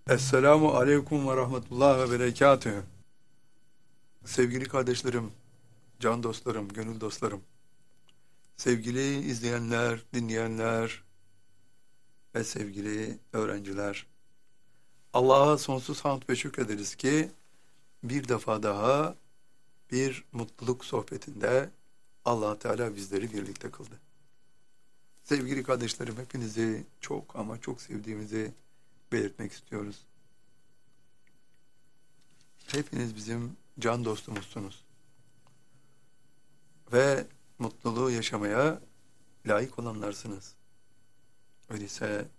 Esselamu Aleyküm ve Rahmetullah ve Berekatühü. Sevgili kardeşlerim, can dostlarım, gönül dostlarım, sevgili izleyenler, dinleyenler ve sevgili öğrenciler. Allah'a sonsuz hamd ve şükrederiz ki bir defa daha bir mutluluk sohbetinde Allah Teala bizleri birlikte kıldı. Sevgili kardeşlerim, hepinizi çok ama çok sevdiğimizi belirtmek istiyoruz. Hepiniz bizim can dostumuzsunuz. Ve mutluluğu yaşamaya layık olanlarsınız. Öyleyse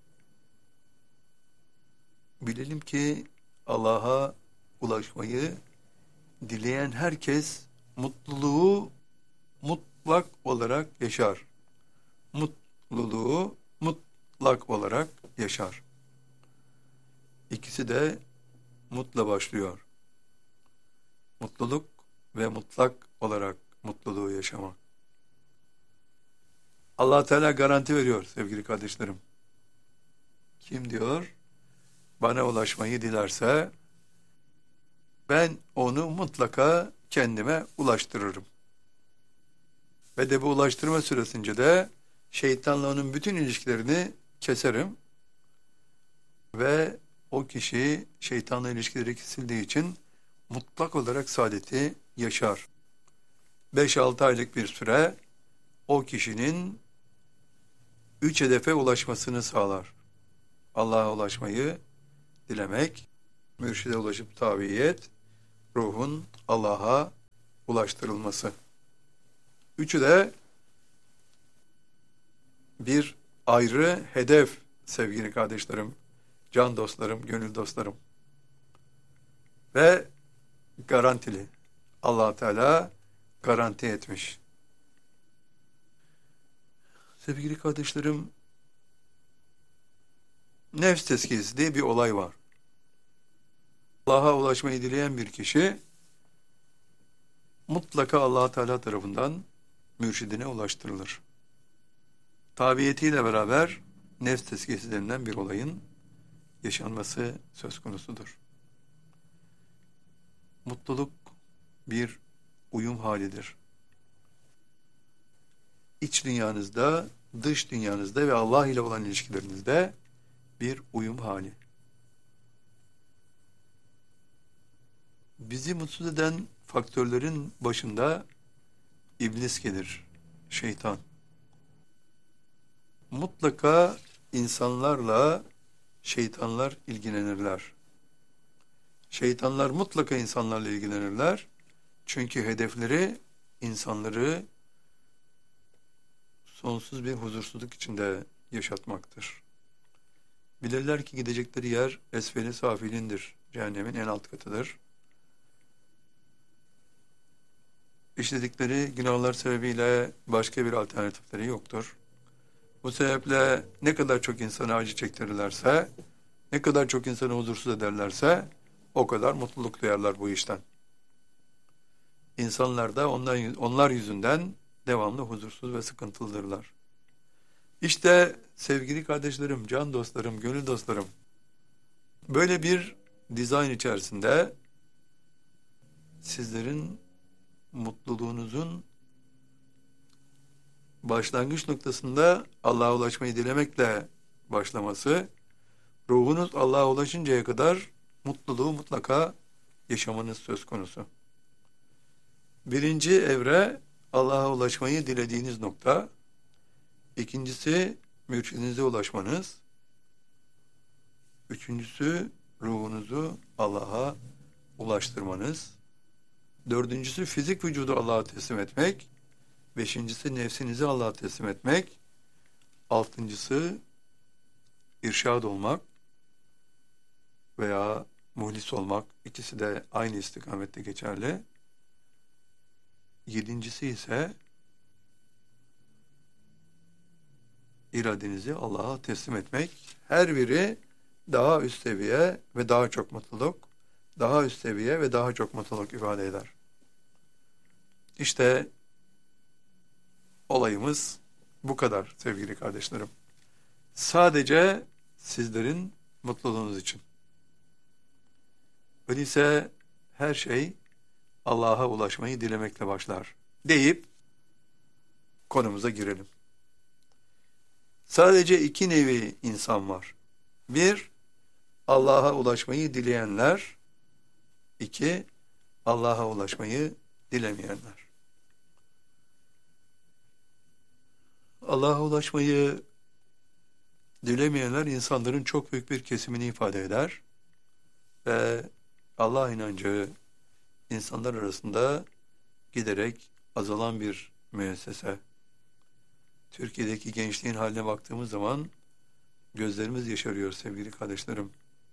bilelim ki Allah'a ulaşmayı dileyen herkes mutluluğu mutlak olarak yaşar. Mutluluğu mutlak olarak yaşar. İkisi de mutla başlıyor. Mutluluk ve mutlak olarak mutluluğu yaşamak. Allah Teala garanti veriyor sevgili kardeşlerim. Kim diyor? Bana ulaşmayı dilerse ben onu mutlaka kendime ulaştırırım. Ve de bu ulaştırma süresince de şeytanla onun bütün ilişkilerini keserim. Ve o kişi şeytanla ilişkileri kesildiği için mutlak olarak saadeti yaşar. 5-6 aylık bir süre o kişinin 3 hedefe ulaşmasını sağlar. Allah'a ulaşmayı dilemek, mürşide ulaşıp tabiyet, ruhun Allah'a ulaştırılması. Üçü de bir ayrı hedef sevgili kardeşlerim, can dostlarım, gönül dostlarım. Ve garantili. Allah Teala garanti etmiş. Sevgili kardeşlerim, nefs tezkiyesi diye bir olay var. Allah'a ulaşmayı dileyen bir kişi mutlaka Allah Teala tarafından mürşidine ulaştırılır. Tabiyetiyle beraber nefs tezkiyesi denilen bir olayın yaşanması söz konusudur. Mutluluk bir uyum halidir. İç dünyanızda, dış dünyanızda ve Allah ile olan ilişkilerinizde bir uyum hali. Bizi mutsuz eden faktörlerin başında iblis gelir, şeytan. Mutlaka insanlarla şeytanlar ilgilenirler. Şeytanlar mutlaka insanlarla ilgilenirler. Çünkü hedefleri insanları sonsuz bir huzursuzluk içinde yaşatmaktır. Bilirler ki gidecekleri yer esfeli safilindir. Cehennemin en alt katıdır. İşledikleri günahlar sebebiyle başka bir alternatifleri yoktur. Bu sebeple ne kadar çok insana acı çektirirlerse, ne kadar çok insanı huzursuz ederlerse o kadar mutluluk duyarlar bu işten. İnsanlar da onlar yüzünden devamlı huzursuz ve sıkıntılıdırlar. İşte sevgili kardeşlerim, can dostlarım, gönül dostlarım, böyle bir dizayn içerisinde sizlerin mutluluğunuzun başlangıç noktasında Allah'a ulaşmayı dilemekle başlaması, ruhunuz Allah'a ulaşıncaya kadar mutluluğu mutlaka yaşamanız söz konusu. Birinci evre Allah'a ulaşmayı dilediğiniz nokta. İkincisi mürşidinize ulaşmanız. Üçüncüsü ruhunuzu Allah'a ulaştırmanız. Dördüncüsü fizik vücudu Allah'a teslim etmek. Beşincisi nefsinizi Allah'a teslim etmek. Altıncısı irşad olmak veya muhlis olmak. İkisi de aynı istikamette geçerli. Yedincisi ise iradenizi Allah'a teslim etmek. Her biri daha üst seviye ve daha çok mutluluk, daha üst seviye ve daha çok mutluluk ifade eder. İşte olayımız bu kadar sevgili kardeşlerim. Sadece sizlerin mutluluğunuz için. Öyleyse her şey Allah'a ulaşmayı dilemekle başlar deyip konumuza girelim. Sadece iki nevi insan var. Bir, Allah'a ulaşmayı dileyenler. İki, Allah'a ulaşmayı dilemeyenler. Allah'a ulaşmayı dilemeyenler insanların çok büyük bir kesimini ifade eder ve Allah inancı insanlar arasında giderek azalan bir müessese. Türkiye'deki gençliğin haline baktığımız zaman gözlerimiz yaşarıyor sevgili kardeşlerim.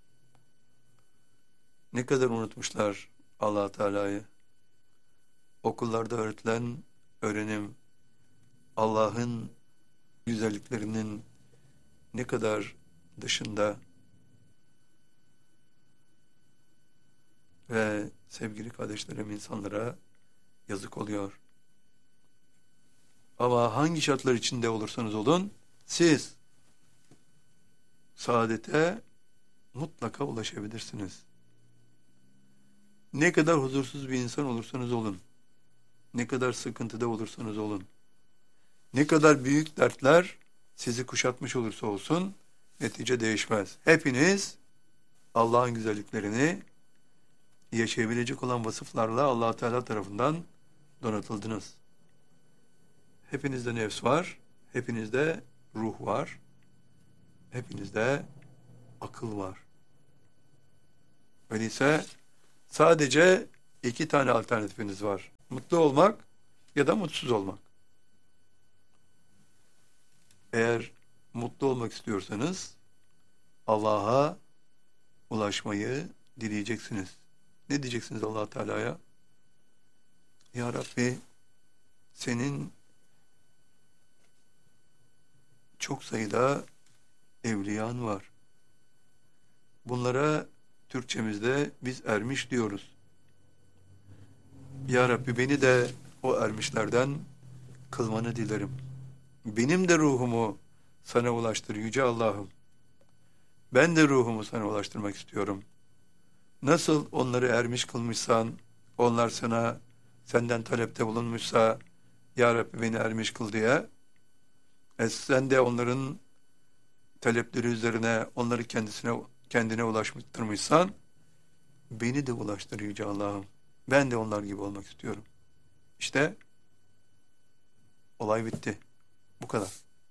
Ne kadar unutmuşlar Allah Teala'yı. Okullarda öğretilen öğrenim Allah'ın güzelliklerinin ne kadar dışında ve sevgili kardeşlerim insanlara yazık oluyor. Ama hangi şartlar içinde olursanız olun siz saadete mutlaka ulaşabilirsiniz. Ne kadar huzursuz bir insan olursanız olun, ne kadar sıkıntıda olursanız olun, ne kadar büyük dertler sizi kuşatmış olursa olsun netice değişmez. Hepiniz Allah'ın güzelliklerini yaşayabilecek olan vasıflarla Allah Teala tarafından donatıldınız. Hepinizde nefs var, hepinizde ruh var, hepinizde akıl var. Öyleyse sadece iki tane alternatifiniz var. Mutlu olmak ya da mutsuz olmak. Eğer mutlu olmak istiyorsanız Allah'a ulaşmayı dileyeceksiniz. Ne diyeceksiniz Allah Teala'ya? Ya Rabbi, senin çok sayıda evliyan var. Bunlara Türkçemizde biz ermiş diyoruz. Ya Rabbi, beni de o ermişlerden kılmanı dilerim. Benim de ruhumu sana ulaştır Yüce Allah'ım. Ben de ruhumu sana ulaştırmak istiyorum. Nasıl onları ermiş kılmışsan, onlar senden talepte bulunmuşsa, Ya Rabbi beni ermiş kıl diye, sen de onların talepleri üzerine onları kendine ulaştırmışsan, beni de ulaştır Yüce Allah'ım. Ben de onlar gibi olmak istiyorum. İşte olay bitti. Bu kadar.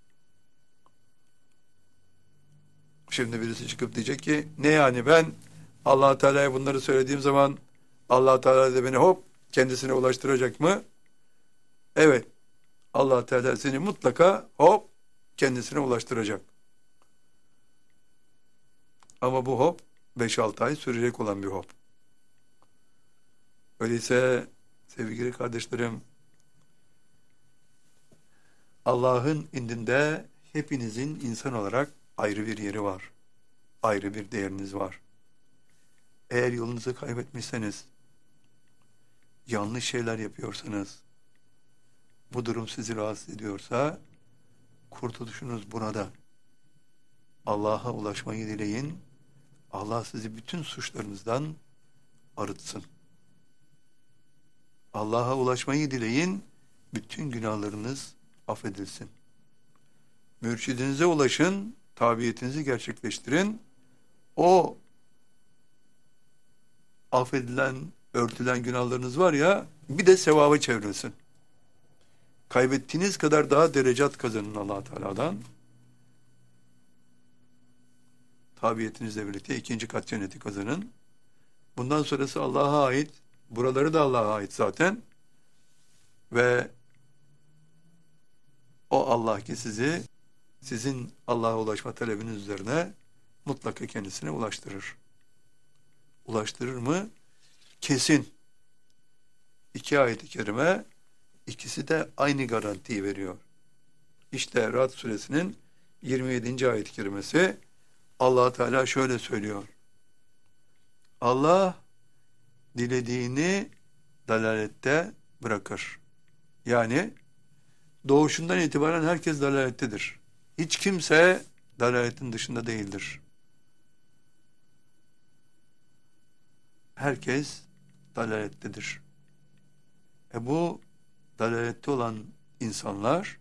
Şimdi birisi çıkıp diyecek ki, ne yani ben Allah Teala'ya bunları söylediğim zaman Allah Teala da beni hop kendisine ulaştıracak mı? Evet. Allah Teala seni mutlaka hop kendisine ulaştıracak. Ama bu hop 5-6 ay sürecek olan bir hop. Öyleyse sevgili kardeşlerim, Allah'ın indinde hepinizin insan olarak ayrı bir yeri var. Ayrı bir değeriniz var. Eğer yolunuzu kaybetmişseniz, yanlış şeyler yapıyorsanız, bu durum sizi rahatsız ediyorsa, kurtuluşunuz burada. Allah'a ulaşmayı dileyin. Allah sizi bütün suçlarınızdan arıtsın. Allah'a ulaşmayı dileyin. Bütün günahlarınız affedilsin. Mürşidinize ulaşın. Tabiyetinizi gerçekleştirin. O affedilen, örtülen günahlarınız var ya, bir de sevaba çevrilsin. Kaybettiğiniz kadar daha derecat kazanın Allah Teala'dan. Tabiyetinizle birlikte ikinci kat cenneti kazanın. Bundan sonrası Allah'a ait. Buraları da Allah'a ait zaten. Ve o Allah ki sizin Allah'a ulaşma talebiniz üzerine mutlaka kendisine ulaştırır. Ulaştırır mı? Kesin. 2 ayet-i kerime, ikisi de aynı garantiyi veriyor. İşte Ra'd suresinin 27. ayet-i kerimesi, Allah Teala şöyle söylüyor. Allah dilediğini dalalette bırakır. Yani doğuşundan itibaren herkes dalalettedir. Hiç kimse dalaletin dışında değildir. herkes dalalettedir. Bu dalalette olan insanlar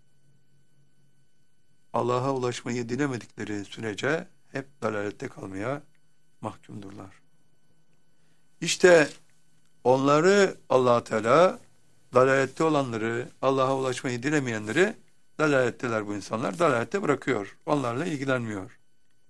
Allah'a ulaşmayı dilemedikleri sürece hep dalalette kalmaya mahkumdurlar. İşte onları Allah Teala, dalalette olanları, Allah'a ulaşmayı dilemeyenleri, dalaletteler bu insanlar, dalalette bırakıyor. Onlarla ilgilenmiyor.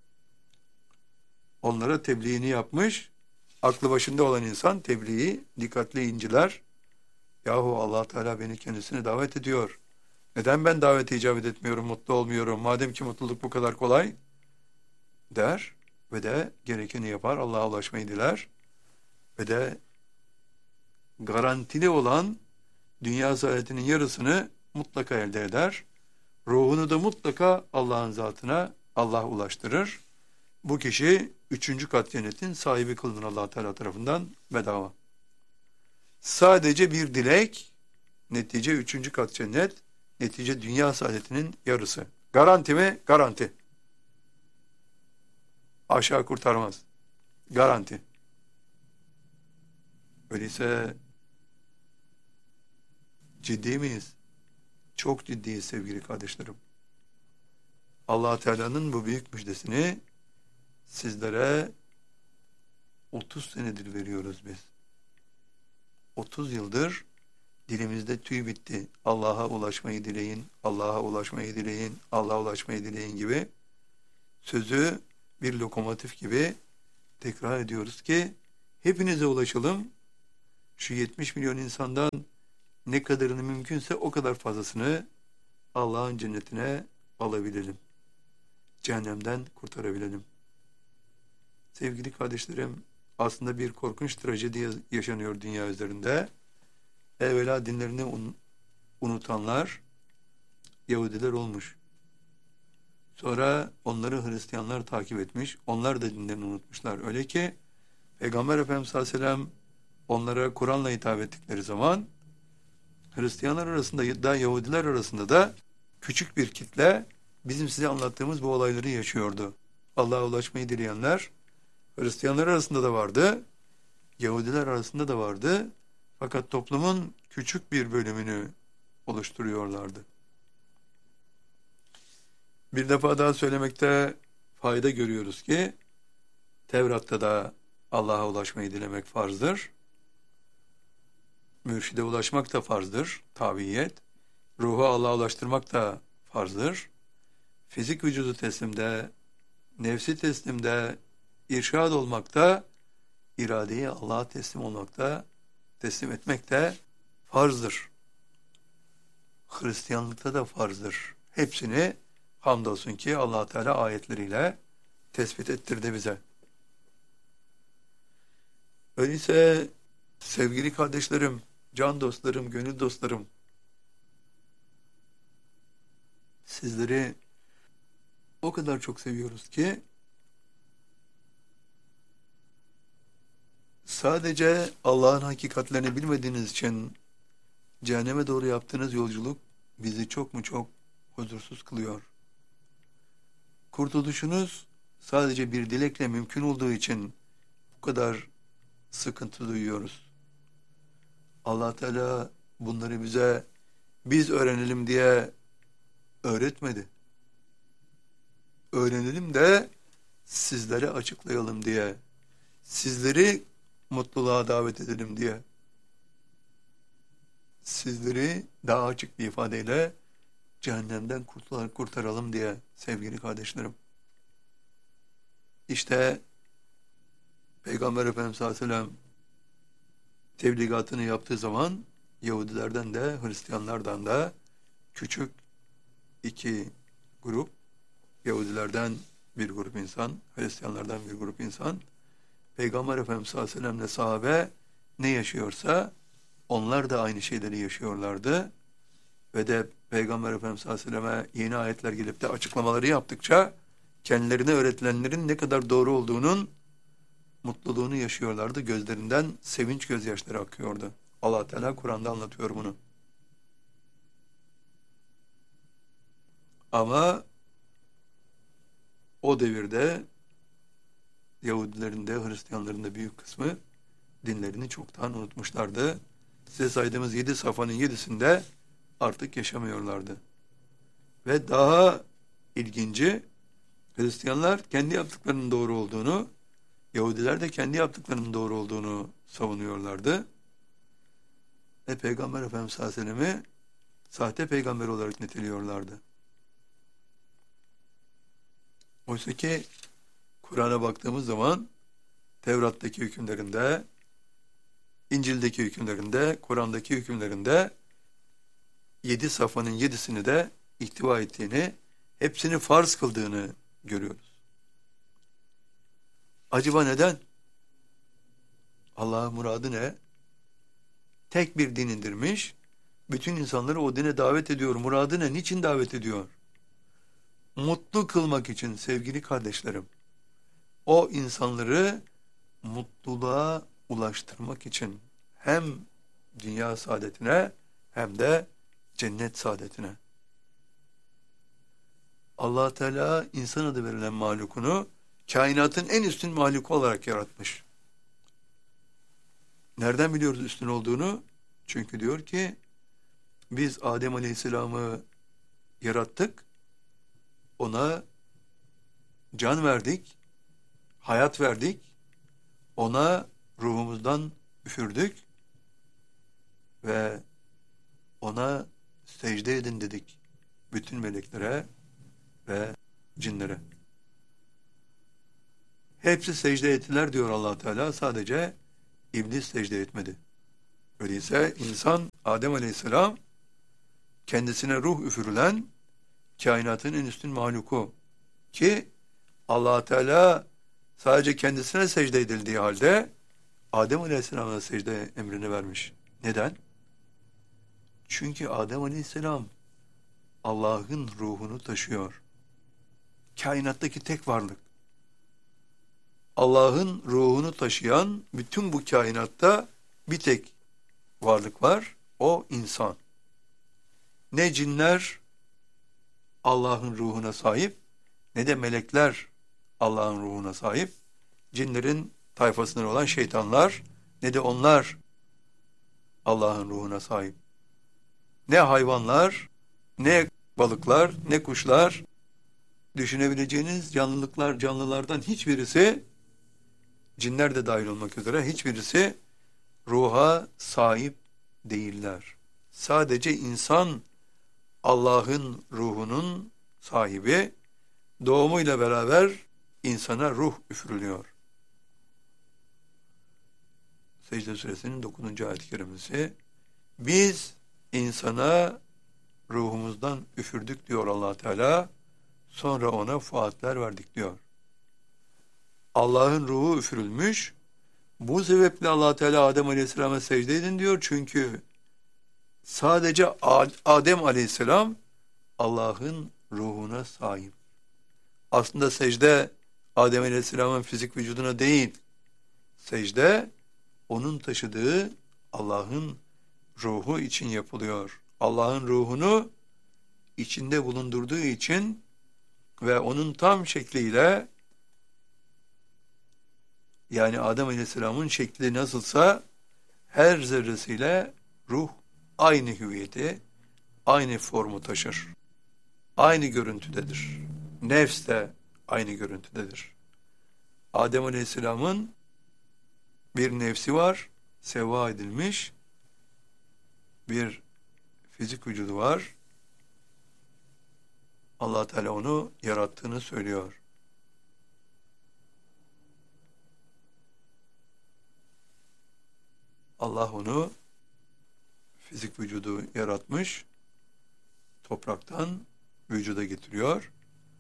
Onlara tebliğini yapmış, aklı başında olan insan tebliği dikkatli inciler. Yahu Allah Teala beni kendisine davet ediyor. Neden ben davete icabet etmiyorum, mutlu olmuyorum? Madem ki mutluluk bu kadar kolay der ve de gerekeni yapar, Allah'a ulaşmayı diler ve de garantili olan dünya saadetinin yarısını mutlaka elde eder. Ruhunu da mutlaka Allah'ın zatına Allah ulaştırır. Bu kişi 3. kat cennetin sahibi kılınır Allah Teala tarafından bedava. Sadece bir dilek, netice 3. kat cennet, netice dünya saadetinin yarısı. Garanti mi? Garanti. Aşağı kurtarmaz. Garanti. Öyleyse ciddi miyiz? Çok ciddiyiz sevgili kardeşlerim. Allah Teala'nın bu büyük müjdesini sizlere 30 senedir veriyoruz biz. 30 yıldır dilimizde tüy bitti. Allah'a ulaşmayı dileyin, Allah'a ulaşmayı dileyin, Allah'a ulaşmayı dileyin gibi sözü bir lokomotif gibi tekrar ediyoruz ki hepinize ulaşalım. Şu 70 milyon insandan ne kadarını mümkünse o kadar fazlasını Allah'ın cennetine alabilelim. Cehennemden kurtarabilelim. Sevgili kardeşlerim, aslında bir korkunç trajedi yaşanıyor dünya üzerinde. Evvela dinlerini unutanlar Yahudiler olmuş. Sonra onları Hristiyanlar takip etmiş. Onlar da dinlerini unutmuşlar. Öyle ki Peygamber Efendimiz sallallahu aleyhi ve sellem onlara Kur'an'la hitap ettikleri zaman Hristiyanlar arasında da Yahudiler arasında da küçük bir kitle bizim size anlattığımız bu olayları yaşıyordu. Allah'a ulaşmayı dileyenler Hristiyanlar arasında da vardı, Yahudiler arasında da vardı. Fakat toplumun küçük bir bölümünü oluşturuyorlardı. Bir defa daha söylemekte fayda görüyoruz ki Tevrat'ta da Allah'a ulaşmayı dilemek farzdır. Mürşide ulaşmak da farzdır, tabiyet. Ruhu Allah'a ulaştırmak da farzdır. Fizik vücudu teslimde, nefsi teslimde, irşad olmakta, iradeyi Allah'a teslim olmakta, teslim etmek de farzdır. Hristiyanlıkta da farzdır. Hepsini hamdolsun ki Allah Teala ayetleriyle tespit ettirdi bize. Öyleyse sevgili kardeşlerim, can dostlarım, gönül dostlarım, sizleri o kadar çok seviyoruz ki sadece Allah'ın hakikatlerini bilmediğiniz için cehenneme doğru yaptığınız yolculuk bizi çok mu çok huzursuz kılıyor. Kurtuluşunuz sadece bir dilekle mümkün olduğu için bu kadar sıkıntı duyuyoruz. Allah Teala bunları bize biz öğrenelim diye öğretmedi. Öğrenelim de sizlere açıklayalım diye, sizleri mutluluğa davet edelim diye, sizleri daha açık bir ifadeyle cehennemden kurtaralım diye sevgili kardeşlerim. İşte Peygamber Efendimiz sallallahu aleyhi ve sellem tebligatını yaptığı zaman Yahudilerden de Hristiyanlardan da küçük iki grup, Yahudilerden bir grup insan, Hristiyanlardan bir grup insan, Peygamber Efendimiz sallallahu aleyhi ve sellem'le sahabe ne yaşıyorsa onlar da aynı şeyleri yaşıyorlardı. Ve de Peygamber Efendimiz sallallahu aleyhi ve selleme yeni ayetler gelip de açıklamaları yaptıkça kendilerine öğretilenlerin ne kadar doğru olduğunun mutluluğunu yaşıyorlardı. Gözlerinden sevinç gözyaşları akıyordu. Allah Teala Kur'an'da anlatıyor bunu. Ama o devirde Yahudilerin de Hristiyanların da büyük kısmı dinlerini çoktan unutmuşlardı. Size saydığımız 7 safhanın 7'sinde artık yaşamıyorlardı. Ve daha ilginci, Hristiyanlar kendi yaptıklarının doğru olduğunu, Yahudiler de kendi yaptıklarının doğru olduğunu savunuyorlardı. Ve Peygamber Efendimiz sallallahu aleyhi ve sellem'i sahte peygamber olarak niteliyorlardı. Oysa ki Kur'an'a baktığımız zaman Tevrat'taki hükümlerinde, İncil'deki hükümlerinde, Kur'an'daki hükümlerinde 7 safhanın 7'sini de ihtiva ettiğini, hepsini farz kıldığını görüyoruz. Acaba neden? Allah'ın muradı ne? Tek bir din indirmiş, bütün insanları o dine davet ediyor. Muradı ne? Niçin davet ediyor? Mutlu kılmak için sevgili kardeşlerim. O insanları mutluluğa ulaştırmak için hem dünya saadetine hem de cennet saadetine. Allah Teala insan adı verilen mahlukunu kainatın en üstün mahluku olarak yaratmış. Nereden biliyoruz üstün olduğunu? Çünkü diyor ki biz Adem Aleyhisselam'ı yarattık, ona can verdik, hayat verdik, ona ruhumuzdan üfürdük ve ona secde edin dedik bütün meleklere ve cinlere. Hepsi secde ettiler diyor Allah Teala, sadece iblis secde etmedi. Öyleyse insan Adem Aleyhisselam kendisine ruh üfürülen kainatın en üstün mahluku ki Allah Teala sadece kendisine secde edildiği halde Adem Aleyhisselam'a secde emrini vermiş. Neden? Çünkü Adem Aleyhisselam Allah'ın ruhunu taşıyor. Kainattaki tek varlık. Allah'ın ruhunu taşıyan bütün bu kainatta bir tek varlık var. O insan. Ne cinler Allah'ın ruhuna sahip, ne de melekler Allah'ın ruhuna sahip. Cinlerin tayfasından olan şeytanlar, ne de onlar Allah'ın ruhuna sahip. Ne hayvanlar, ne balıklar, ne kuşlar, düşünebileceğiniz canlılardan hiçbirisi, cinler de dahil olmak üzere, hiçbirisi ruha sahip değiller. Sadece insan Allah'ın ruhunun sahibi, doğumuyla beraber insana ruh üfürülüyor. Secde Suresinin 9. ayet-i kerimesi, biz insana ruhumuzdan üfürdük diyor Allah Teala, sonra ona fuatler verdik diyor. Allah'ın ruhu üfürülmüş, bu sebeple Allah Teala Adem Aleyhisselam'a secde edin diyor, çünkü sadece Adem Aleyhisselam Allah'ın ruhuna sahip. Aslında secde Adem Aleyhisselam'ın fizik vücuduna değil, secde onun taşıdığı Allah'ın ruhu için yapılıyor. Allah'ın ruhunu içinde bulundurduğu için ve onun tam şekliyle, yani Adem Aleyhisselam'ın şekli nasılsa her zerresiyle ruh aynı hüviyeti, aynı formu taşır. Aynı görüntüdedir. Nefs de aynı görüntüdedir. Adem Aleyhisselam'ın bir nefsi var, sevva edilmiş, bir fizik vücudu var. Allah Teala onu yarattığını söylüyor. Allah onu fizik vücudu yaratmış, topraktan vücuda getiriyor.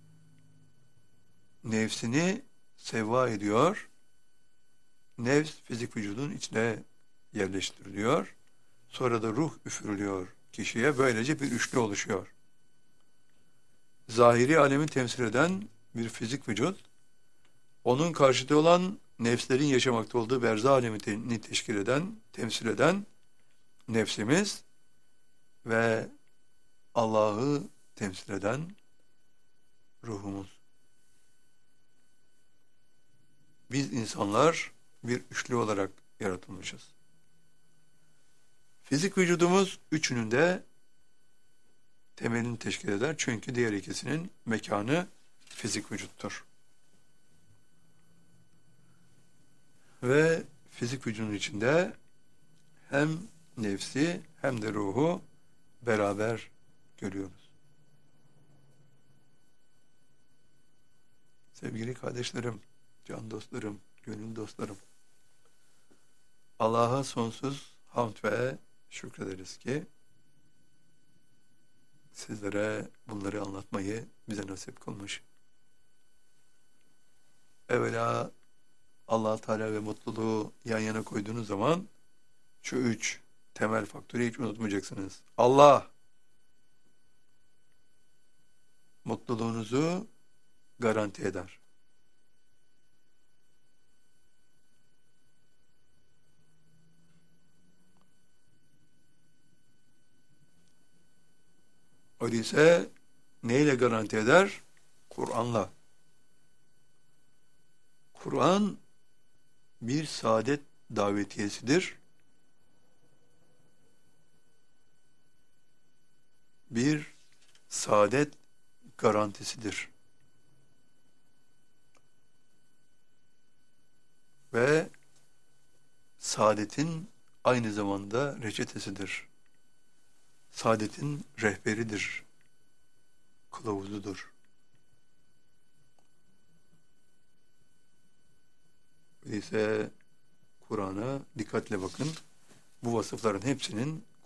Nefsini sevva ediyor. Nefs fizik vücudun içine yerleştiriliyor. Sonra da ruh üfürülüyor kişiye. Böylece bir üçlü oluşuyor. Zahiri alemi temsil eden bir fizik vücut, onun karşıtı olan nefslerin yaşamakta olduğu berzah alemini teşkil eden, temsil eden nefsimiz ve Allah'ı temsil eden ruhumuz. Biz insanlar bir üçlü olarak yaratılmışız. Fizik vücudumuz üçünün de temelini teşkil eder. Çünkü diğer ikisinin mekanı fizik vücuttur. Ve fizik vücudun içinde hem nefsi hem de ruhu beraber görüyoruz. Sevgili kardeşlerim, can dostlarım, gönül dostlarım, Allah'a sonsuz hamd ve şükrederiz ki sizlere bunları anlatmayı bize nasip kılmış. Evvela Allah Teala ve mutluluğu yan yana koyduğunuz zaman şu üç temel faktörü hiç unutmayacaksınız. Allah mutluluğunuzu garanti eder. Öyleyse neyle garanti eder? Kur'an'la. Kur'an bir saadet davetiyesidir. Bir saadet garantisidir. Ve saadetin aynı zamanda reçetesidir. Saadetin rehberidir. Kılavuzudur. Öyleyse Kur'an'a dikkatle bakın. Bu vasıfların hepsinin